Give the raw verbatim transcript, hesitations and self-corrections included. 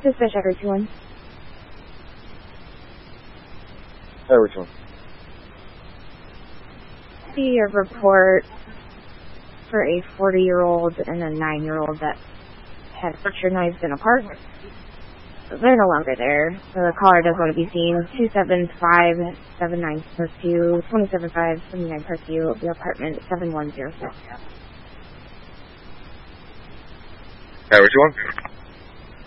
Dispatch Echo two one. Hey, which one? See a report for a forty-year-old and a nine-year-old that had butcher knives in a park. They're no longer there, so the caller does want to be seen. two seven five seven nine Parkview, two seven five seven nine Parkview, the apartment seven one zero six. Hey, which one?